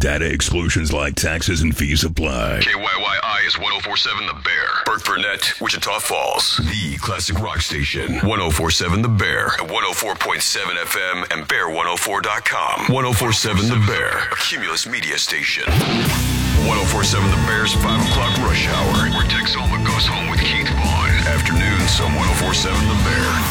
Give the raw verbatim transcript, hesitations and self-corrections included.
Data exclusions like taxes and fees apply. K Y Y I is one oh four point seven The Bear. Burke Burnett, Wichita Falls. The classic rock station. one oh four point seven The Bear. At one oh four point seven F M and bear one oh four dot com. one oh four point seven The Bear. A Cumulus media station. one oh four point seven The Bear's five o'clock rush hour. Where Tex Solma goes home with Keith Vaughn. Afternoons on one oh four point seven The Bear.